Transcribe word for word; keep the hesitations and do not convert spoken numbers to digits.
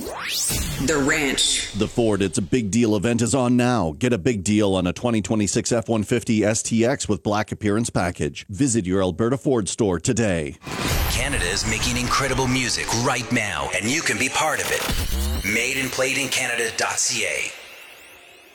The Ranch. The Ford It's a Big Deal event is on now. Get a big deal on a twenty twenty-six F one fifty S T X with Black Appearance Package. Visit your Alberta Ford store today. Canada is making incredible music right now, and you can be part of it. made and played in Canada dot c a